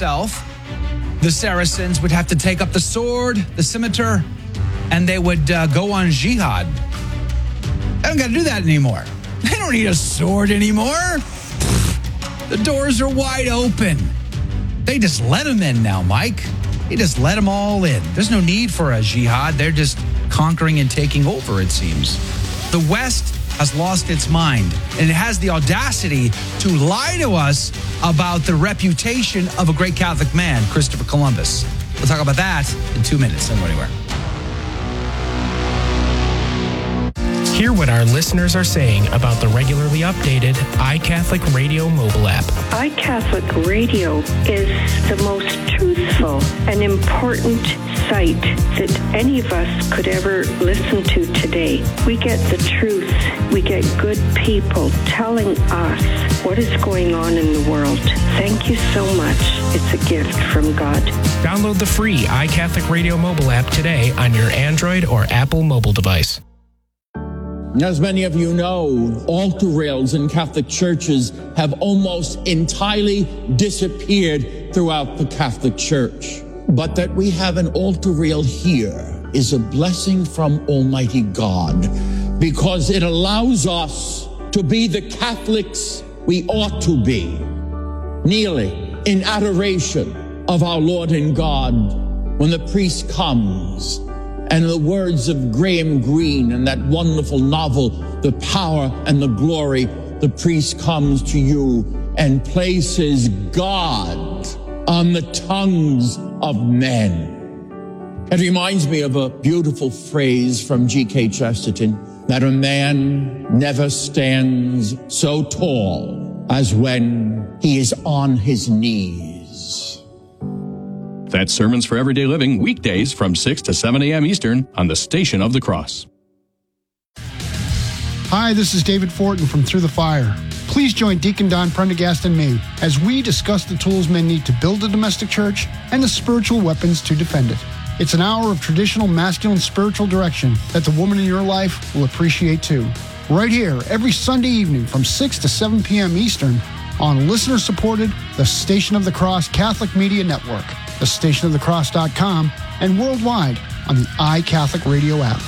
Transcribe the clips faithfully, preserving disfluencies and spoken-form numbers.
himself, the Saracens would have to take up the sword, the scimitar, and they would uh, go on jihad. They don't got to do that anymore. They don't need a sword anymore. The doors are wide open. They just let them in now, Mike. They just let them all in. There's no need for a jihad. They're just conquering and taking over, it seems. The West has lost its mind, and it has the audacity to lie to us about the reputation of a great Catholic man, Christopher Columbus. We'll talk about that in two minutes. Don't go anywhere. Hear what our listeners are saying about the regularly updated iCatholic Radio mobile app. iCatholic Radio is the most truthful and important site that any of us could ever listen to today. We get the truth. We get good people telling us what is going on in the world. Thank you so much. It's a gift from God. Download the free iCatholic Radio mobile app today on your Android or Apple mobile device. As many of you know, altar rails in Catholic churches have almost entirely disappeared throughout the Catholic Church. But that we have an altar rail here is a blessing from Almighty God, because it allows us to be the Catholics we ought to be, kneeling in adoration of our Lord and God when the priest comes. And the words of Graham Greene and that wonderful novel, The Power and the Glory, the priest comes to you and places God on the tongues of men. It reminds me of a beautiful phrase from G K Chesterton, that a man never stands so tall as when he is on his knees. That's Sermons for Everyday Living, weekdays from six to seven a.m. Eastern on the Station of the Cross. Hi, this is David Fortin from Through the Fire. Please join Deacon Don Prendergast and me as we discuss the tools men need to build a domestic church and the spiritual weapons to defend it. It's an hour of traditional masculine spiritual direction that the woman in your life will appreciate too. Right here, every Sunday evening from six to seven p.m. Eastern on listener-supported The Station of the Cross Catholic Media Network, the station of the cross dot com, and worldwide on the iCatholic Radio app.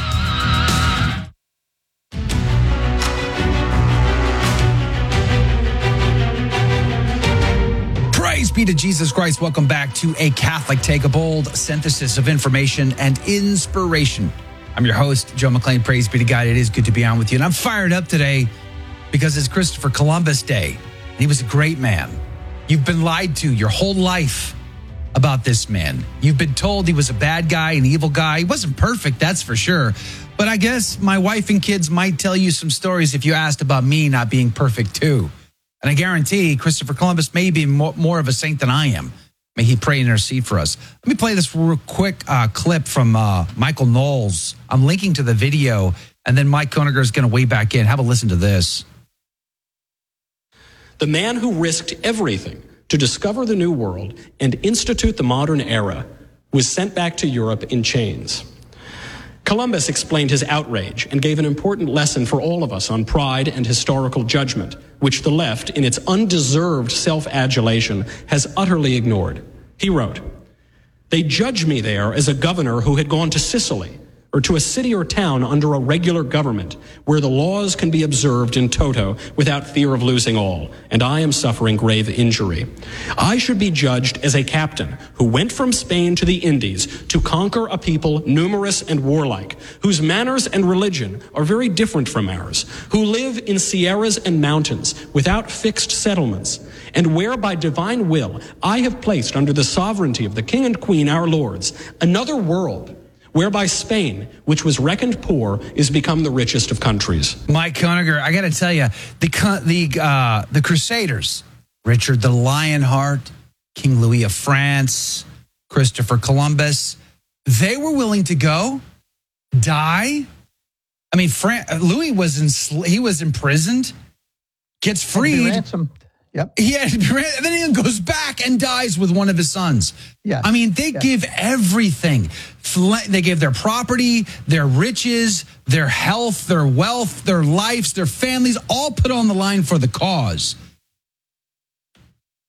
Praise be to Jesus Christ. Welcome back to A Catholic Take, a bold synthesis of information and inspiration. I'm your host, Joe McLean. Praise be to God. It is good to be on with you. And I'm fired up today because it's Christopher Columbus Day. And he was a great man. You've been lied to your whole life about this man. You've been told he was a bad guy, an evil guy. He wasn't perfect, that's for sure. But I guess my wife and kids might tell you some stories if you asked about me not being perfect too. And I guarantee Christopher Columbus may be more, more of a saint than I am. May he pray and intercede for us. Let me play this real quick uh, clip from uh, Michael Knowles. I'm linking to the video, and then Mike Koeniger is going to weigh back in. Have a listen to this. The man who risked everything to discover the New World and institute the modern era was sent back to Europe in chains. Columbus explained his outrage and gave an important lesson for all of us on pride and historical judgment, which the left, in its undeserved self-adulation, has utterly ignored. He wrote, "They judge me there as a governor who had gone to Sicily, or to a city or town under a regular government where the laws can be observed in toto without fear of losing all, and I am suffering grave injury. I should be judged as a captain who went from Spain to the Indies to conquer a people numerous and warlike, whose manners and religion are very different from ours, who live in sierras and mountains without fixed settlements, and where by divine will I have placed under the sovereignty of the King and Queen, our lords, another world, whereby Spain, which was reckoned poor, is become the richest of countries." Mike Koeniger, I got to tell you, the the uh, the Crusaders, Richard the Lionheart, King Louis of France, Christopher Columbus, they were willing to go, die. I mean, Fran- Louis was in, he was imprisoned, gets freed. Ransomed. Yep. Yeah, and then he goes back and dies with one of his sons. Yeah. I mean, they yeah. give everything. They give their property, their riches, their health, their wealth, their lives, their families, all put on the line for the cause.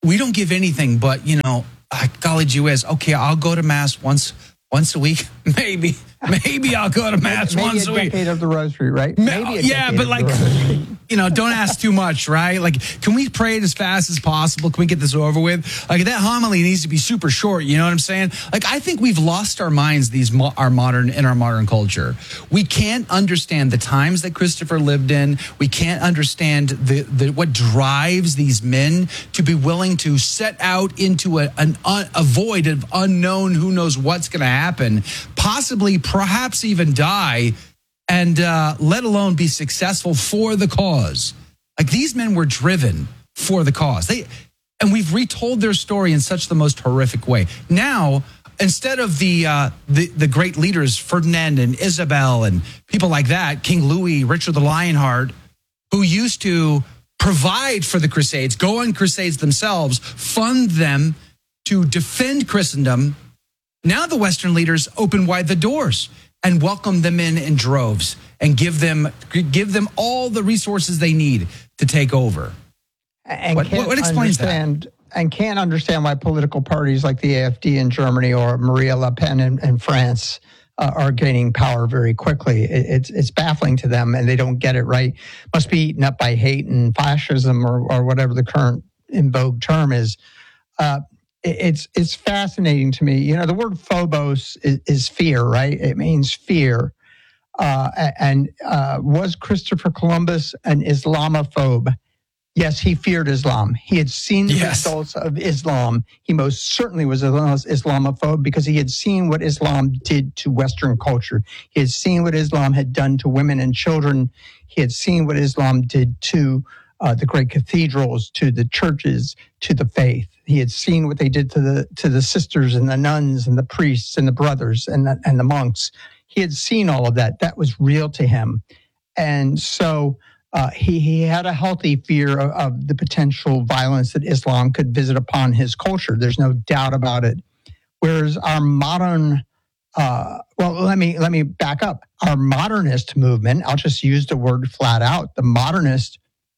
we don't give anything but, you know, uh, golly gee whiz, okay, I'll go to Mass once once a week. Maybe. Maybe I'll go to Mass maybe once a, a week. decade of the rosary, right? Maybe a yeah, decade but of like, the rosary. you know, don't ask too much, right? Like, can we pray it as fast as possible? Can we get this over with? Like, that homily needs to be super short. You know what I'm saying? Like, I think we've lost our minds. These mo- our modern in our modern culture, we can't understand the times that Christopher lived in. We can't understand the, the what drives these men to be willing to set out into a an un, a void of unknown. Who knows what's going to happen? Possibly, perhaps even die, and uh, let alone be successful for the cause. Like, these men were driven for the cause. They, and we've retold their story in such the most horrific way. Now, instead of the uh, the, the great leaders, Ferdinand and Isabel and people like that, King Louis, Richard the Lionheart, who used to provide for the Crusades, go on crusades themselves, fund them to defend Christendom, now the Western leaders open wide the doors and welcome them in in droves and give them give them all the resources they need to take over. And what, can't what explains understand, that? And can't understand why political parties like the A F D in Germany or Marie Le Pen in, in France uh, are gaining power very quickly. It, it's it's baffling to them, and they don't get it right. Must be eaten up by hate and fascism, or or whatever the current in vogue term is. Uh, It's it's fascinating to me. You know, the word phobos is, is fear, right? It means fear. Uh, and uh, was Christopher Columbus an Islamophobe? Yes, he feared Islam. He had seen the yes. results of Islam. He most certainly was an Islamophobe because he had seen what Islam did to Western culture. He had seen what Islam had done to women and children. He had seen what Islam did to uh, the great cathedrals, to the churches, to the faith. He had seen what they did to the to the sisters and the nuns and the priests and the brothers and the, and the monks. He had seen all of that. That was real to him. And so uh, he, he had a healthy fear of, of the potential violence that Islam could visit upon his culture. There's no doubt about it. Whereas our modern, uh, well, let me let me back up. Our modernist movement, I'll just use the word flat out, the modernist,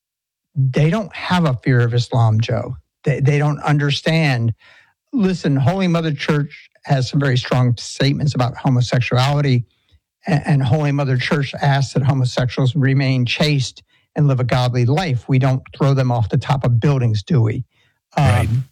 they don't have a fear of Islam, Joe. They, they don't understand. Listen, Holy Mother Church has some very strong statements about homosexuality, and, and Holy Mother Church asks that homosexuals remain chaste and live a godly life. We don't throw them off the top of buildings, do we? Right. Um,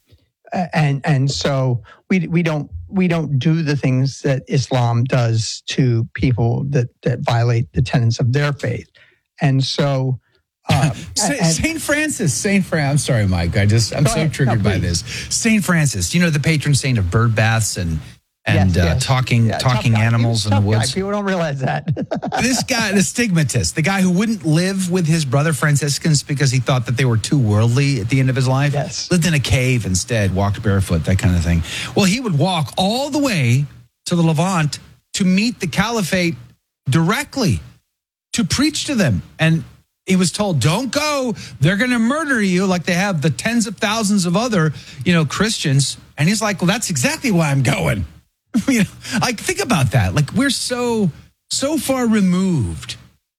and and so we we don't we don't do the things that Islam does to people that that violate the tenets of their faith. And so. Uh, Saint Francis, Saint Francis. I'm sorry, Mike. I just I'm so ahead. triggered No, by this. Saint Francis, you know, the patron saint of bird baths and and yes, uh, yes. talking yeah, talking animals in the woods. Guy. People don't realize that. This guy, the stigmatist, the guy who wouldn't live with his brother Franciscans because he thought that they were too worldly at the end of his life. Yes. Lived in a cave instead, walked barefoot, that kind of thing. Well, he would walk all the way to the Levant to meet the caliphate directly, to preach to them. And he was told, don't go. They're going to murder you like they have the tens of thousands of other, you know, Christians. And he's like, well, that's exactly why I'm going. You know, like, think about that. Like, we're so, so far removed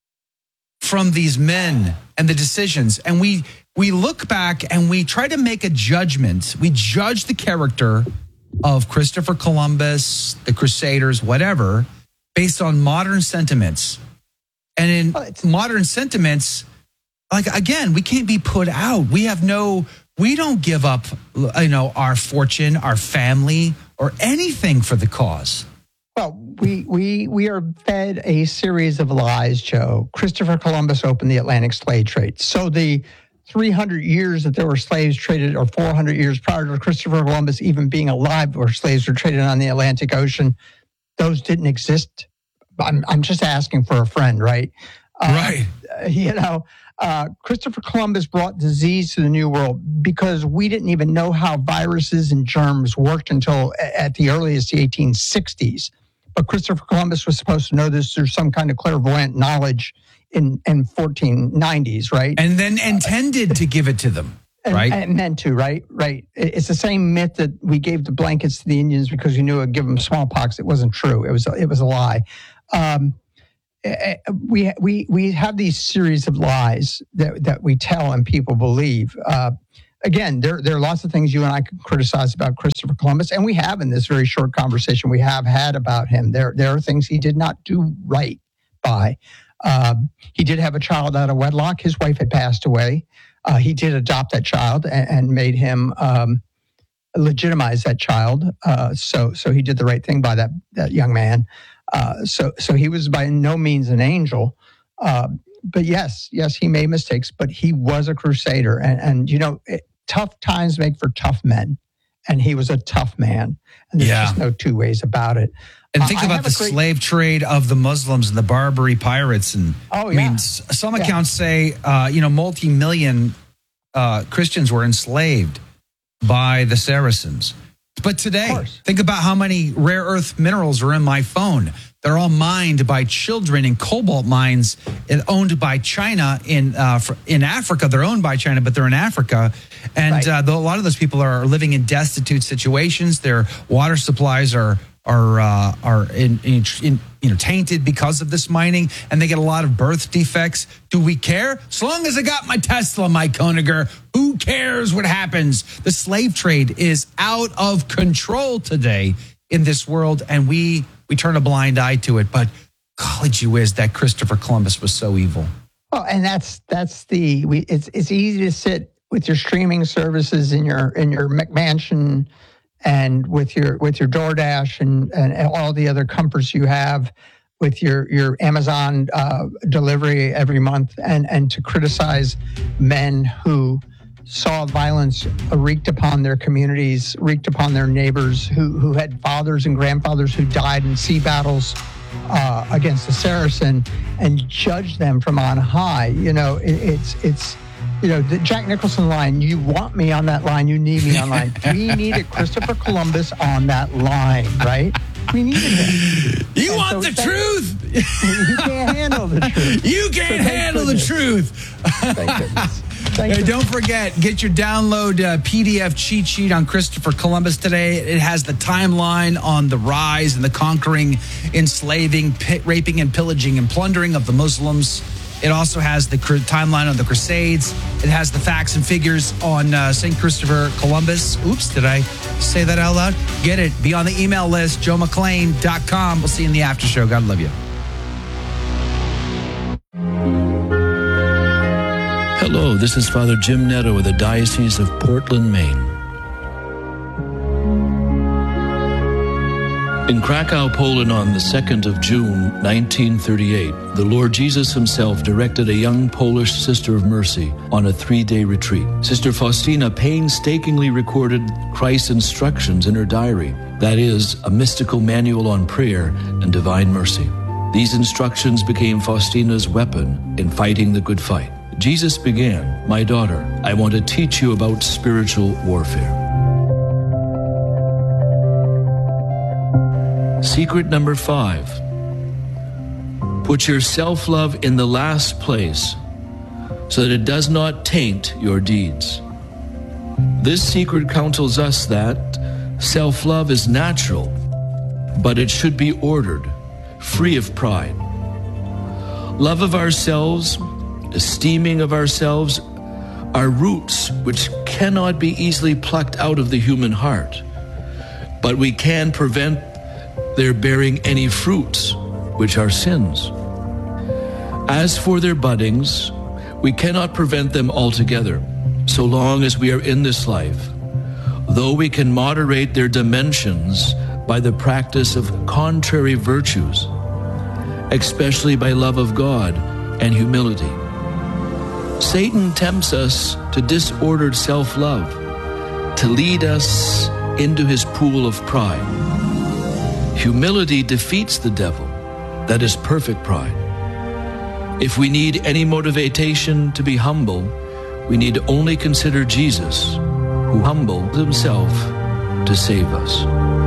from these men and the decisions. And we, we look back and we try to make a judgment. We judge the character of Christopher Columbus, the Crusaders, whatever, based on modern sentiments. And in oh, modern sentiments, like, again, we can't be put out. We have no, we don't give up, you know, our fortune, our family, or anything for the cause. Well, we we we are fed a series of lies, Joe. Christopher Columbus opened the Atlantic slave trade. So the three hundred years that there were slaves traded, or four hundred years prior to Christopher Columbus even being alive, where slaves were traded on the Atlantic Ocean, those didn't exist. I'm I'm just asking for a friend, right? Uh, right. You know, uh, Christopher Columbus brought disease to the New World because we didn't even know how viruses and germs worked until at the earliest the eighteen sixties. But Christopher Columbus was supposed to know this through some kind of clairvoyant knowledge in in fourteen nineties, right? And then intended to give it to them. Right. And, and meant to, right? Right. It's the same myth that we gave the blankets to the Indians because we knew it would give them smallpox. It wasn't true. It was it was a lie. Um, we we we have these series of lies that that we tell and people believe. Uh, again, there, there are lots of things you and I could criticize about Christopher Columbus, and we have in this very short conversation we have had about him. There, there are things he did not do right by. Um, he did have a child out of wedlock. His wife had passed away. Uh, he did adopt that child and, and made him um, legitimize that child. Uh, so, so he did the right thing by that that young man. Uh, so, so he was by no means an angel. Uh, but yes, yes, he made mistakes, but he was a crusader. And, and you know, it, tough times make for tough men. And he was a tough man. And there's Yeah. just no two ways about it. And think Uh, I about have the a great- slave trade of the Muslims and the Barbary pirates. And Oh, I mean, yeah. s- some Yeah. accounts say, uh, you know, multi-million uh, Christians were enslaved by the Saracens. But today, course. think about how many rare earth minerals are in my phone. They're all mined by children in cobalt mines and owned by China in uh, fr- in Africa. They're owned by China, but they're in Africa. And Right. uh, though a lot of those people are living in destitute situations. Their water supplies are are uh, are in, in, in you know tainted because of this mining, and they get a lot of birth defects. Do we care? As long as I got my Tesla, Mike Koniger, who cares what happens? The slave trade is out of control today in this world, and we we turn a blind eye to it. But golly gee whiz, that Christopher Columbus was so evil. Well, and that's that's the we. It's it's easy to sit with your streaming services in your in your McMansion and with your with your DoorDash and, and all the other comforts you have with your your Amazon uh, delivery every month, and and to criticize men who saw violence wreaked upon their communities, wreaked upon their neighbors, who who had fathers and grandfathers who died in sea battles uh, against the Saracen, and judge them from on high. You know, it, it's it's. You know, the Jack Nicholson line, you want me on that line, you need me on line. We needed Christopher Columbus on that line, right? We needed him. You And want so the that- truth? You can't handle the truth. You can't So thank handle the goodness. truth. Thank goodness. Thank Hey, goodness. don't forget, get your download uh, P D F cheat sheet on Christopher Columbus today. It has the timeline on the rise and the conquering, enslaving, pit, raping, and pillaging and plundering of the Muslims. It also has the cr- timeline on the Crusades. It has the facts and figures on uh, Saint Christopher Columbus. Oops, did I say that out loud? Get it. Be on the email list, joe mcclain dot com. We'll see you in the after show. God love you. Hello, this is Father Jim Netto of the Diocese of Portland, Maine. In Krakow, Poland, on the second of June, nineteen thirty-eight, the Lord Jesus himself directed a young Polish Sister of Mercy on a three-day retreat. Sister Faustina painstakingly recorded Christ's instructions in her diary, that is, a mystical manual on prayer and divine mercy. These instructions became Faustina's weapon in fighting the good fight. Jesus began, "My daughter, I want to teach you about spiritual warfare." Secret number five, put your self-love in the last place so that it does not taint your deeds. This secret counsels us that self-love is natural, but it should be ordered, free of pride. Love of ourselves, esteeming of ourselves, are roots which cannot be easily plucked out of the human heart, but we can prevent their bearing any fruits, which are sins. As for their buddings, we cannot prevent them altogether, so long as we are in this life, though we can moderate their dimensions by the practice of contrary virtues, especially by love of God and humility. Satan tempts us to disordered self-love, to lead us into his pool of pride. Humility defeats the devil, that is perfect pride. If we need any motivation to be humble, we need only consider Jesus, who humbled himself to save us.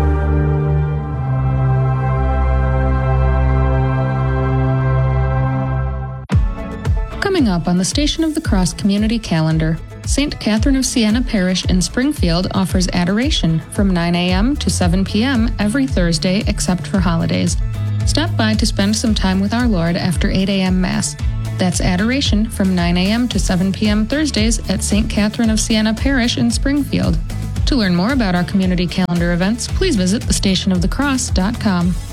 Coming up on the Station of the Cross Community Calendar, Saint Catherine of Siena Parish in Springfield offers adoration from nine a.m. to seven p.m. every Thursday except for holidays. Stop by to spend some time with our Lord after eight a.m. Mass. That's Adoration from nine a.m. to seven p.m. Thursdays at Saint Catherine of Siena Parish in Springfield. To learn more about our community calendar events, please visit the station of the cross dot com.